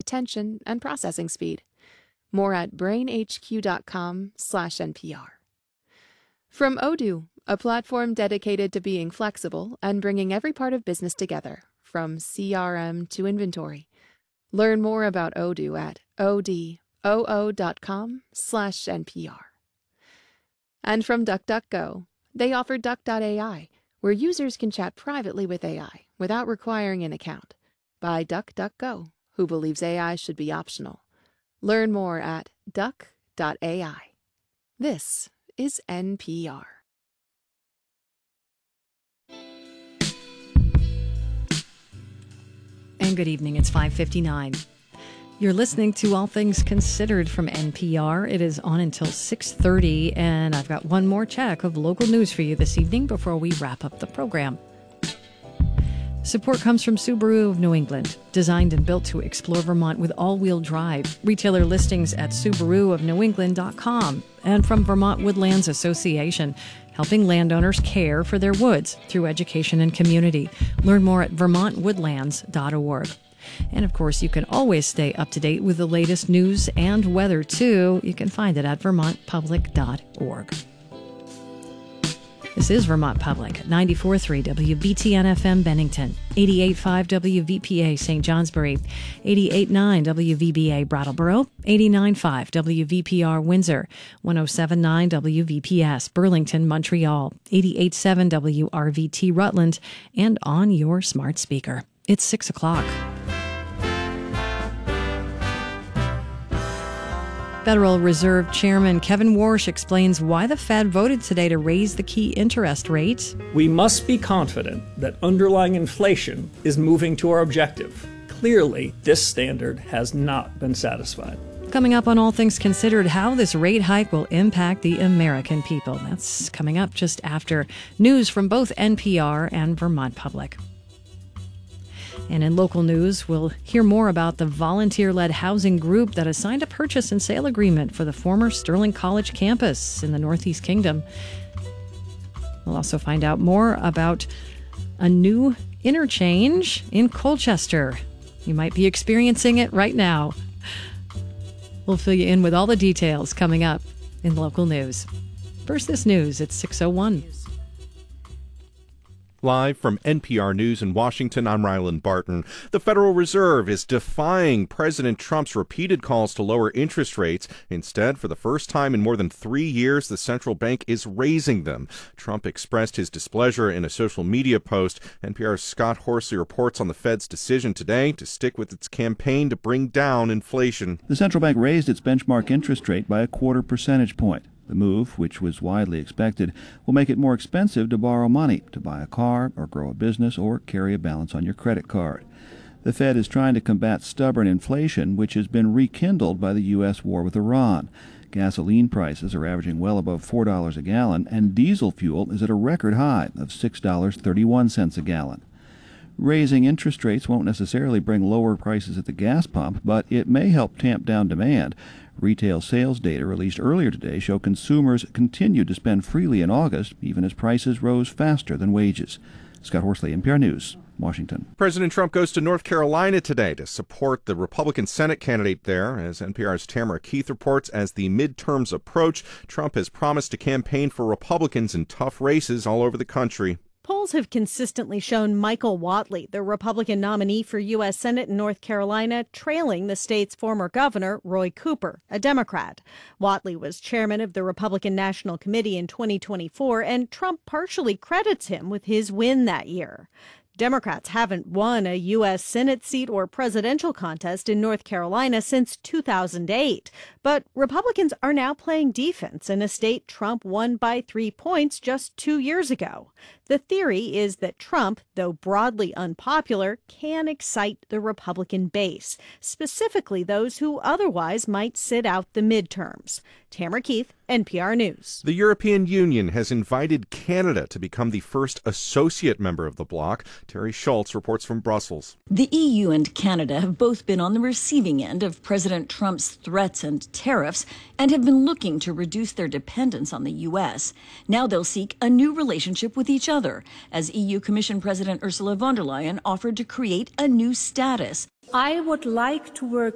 attention and processing speed. More at brainhq.com/NPR. From Odoo, a platform dedicated to being flexible and bringing every part of business together, from CRM to inventory. Learn more about Odoo at odoo.com/NPR. And from DuckDuckGo, they offer Duck.ai, where users can chat privately with AI without requiring an account. By DuckDuckGo, who believes AI should be optional. Learn more at duck.ai. This is NPR. And good evening, it's 5:59. You're listening to All Things Considered from NPR. It is on until 6:30, and I've got one more check of local news for you this evening before we wrap up the program. Support comes from Subaru of New England, designed and built to explore Vermont with all-wheel drive. Retailer listings at SubaruofNewEngland.com, and from Vermont Woodlands Association, helping landowners care for their woods through education and community. Learn more at vermontwoodlands.org. And of course, you can always stay up to date with the latest news and weather, too. You can find it at vermontpublic.org. This is Vermont Public, 94.3 WBTN-FM Bennington, 88.5 WVPA St. Johnsbury, 88.9 WVBA Brattleboro, 89.5 WVPR Windsor, 107.9 WVPS Burlington, Montreal, 88.7 WRVT Rutland, and on your smart speaker. It's 6 o'clock. Federal Reserve Chairman Kevin Warsh explains why the Fed voted today to raise the key interest rate. We must be confident that underlying inflation is moving to our objective. Clearly, this standard has not been satisfied. Coming up on All Things Considered, how this rate hike will impact the American people. That's coming up just after news from both NPR and Vermont Public. And in local news, we'll hear more about the volunteer-led housing group that has signed a purchase and sale agreement for the former Sterling College campus in the Northeast Kingdom. We'll also find out more about a new interchange in Colchester. You might be experiencing it right now. We'll fill you in with all the details coming up in local news. First, this news at 6:01. Live from NPR News in Washington, I'm Ryland Barton. The Federal Reserve is defying President Trump's repeated calls to lower interest rates. Instead, for the first time in more than 3 years, the central bank is raising them. Trump expressed his displeasure in a social media post. NPR's Scott Horsley reports on the Fed's decision today to stick with its campaign to bring down inflation. The central bank raised its benchmark interest rate by 1/4 percentage point. The move, which was widely expected, will make it more expensive to borrow money, to buy a car or grow a business or carry a balance on your credit card. The Fed is trying to combat stubborn inflation, which has been rekindled by the U.S. war with Iran. Gasoline prices are averaging well above $4 a gallon, and diesel fuel is at a record high of $6.31 a gallon. Raising interest rates won't necessarily bring lower prices at the gas pump, but it may help tamp down demand. Retail sales data released earlier today show consumers continued to spend freely in August, even as prices rose faster than wages. Scott Horsley, NPR News, Washington. President Trump goes to North Carolina today to support the Republican Senate candidate there. As NPR's Tamara Keith reports, as the midterms approach, Trump has promised to campaign for Republicans in tough races all over the country. Polls have consistently shown Michael Whatley, the Republican nominee for U.S. Senate in North Carolina, trailing the state's former governor, Roy Cooper, a Democrat. Whatley was chairman of the Republican National Committee in 2024, and Trump partially credits him with his win that year. Democrats haven't won a U.S. Senate seat or presidential contest in North Carolina since 2008. But Republicans are now playing defense in a state Trump won by 3 points just 2 years ago. The theory is that Trump, though broadly unpopular, can excite the Republican base, specifically those who otherwise might sit out the midterms. Tamara Keith, NPR News. The European Union has invited Canada to become the first associate member of the bloc. Terry Schultz reports from Brussels. The EU and Canada have both been on the receiving end of President Trump's threats and tariffs and have been looking to reduce their dependence on the U.S. Now they'll seek a new relationship with each other, as EU Commission President Ursula von der Leyen offered to create a new status. I would like to work